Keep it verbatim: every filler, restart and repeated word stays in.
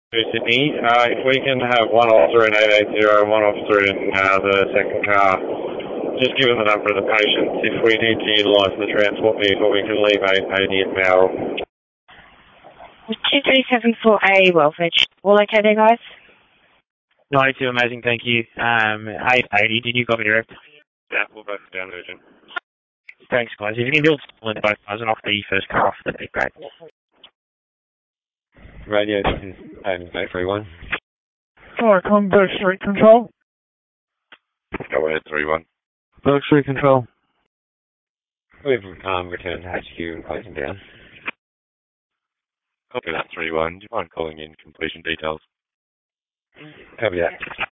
Sydney. Uh, if we can have one officer in eight eight zero and one officer in uh, the second car, just given the number of the patients, if we need to utilise the transport vehicle, we can leave eight eighty at Bowral. two three seven four A, Welfare. All okay there, guys? ninety-two, amazing, thank you. Um, eight eighty, did you copy direct? Yeah, we'll both down urgent. Thanks, guys. If you can build both cars and off the first car off, that'd be great. Radio, this is Aiden eight three one. Sorry, come Berg Street Control. Go ahead, three one. Berg Street Control. We've um, returned to H Q and closing down. Copy that, three one. Do you mind calling in completion details? Copy that.